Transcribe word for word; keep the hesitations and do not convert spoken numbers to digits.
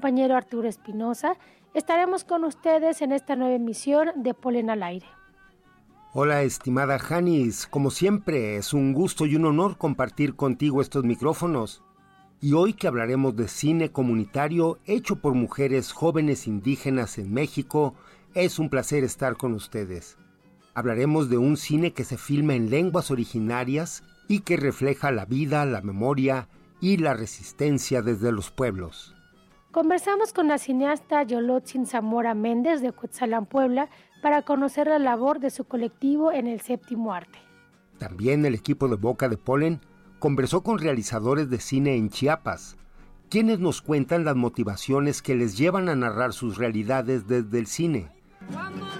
compañero Arturo Espinosa. Estaremos con ustedes en esta nueva emisión de Polen al Aire. Hola, estimada Janis, como siempre es un gusto y un honor compartir contigo estos micrófonos. Y hoy que hablaremos de cine comunitario hecho por mujeres jóvenes indígenas en México, es un placer estar con ustedes. Hablaremos de un cine que se filma en lenguas originarias y que refleja la vida, la memoria y la resistencia desde los pueblos. Conversamos con la cineasta Yolotzin Zamora Méndez de Cuetzalan, Puebla, para conocer la labor de su colectivo en el séptimo arte. También el equipo de Boca de Polen conversó con realizadores de cine en Chiapas, quienes nos cuentan las motivaciones que les llevan a narrar sus realidades desde el cine.